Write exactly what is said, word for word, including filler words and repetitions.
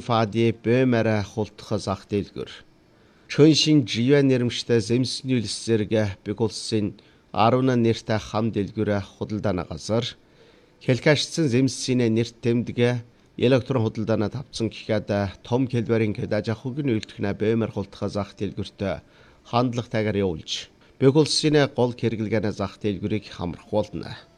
фади бэмэра хултха зах дэлгүр. Чөншин живэ нэрмжтэй зэмснүүл зэрэг бигулсын арван нэртэй хам дэлгүрэ худалдаана газар. Хэлкашцсан зэмсинэ нэрт тэмдэгэ электрон худалдаана тавцсан гэхэд том хэлбэрийн кэдаж ахугийн үйлдвэрнэ бэмэр хултха зах дэлгүртэ хандлагатайгаар явуулж бигулсын гол хэрэглэгээ зах дэлгүрийг хамрах болно.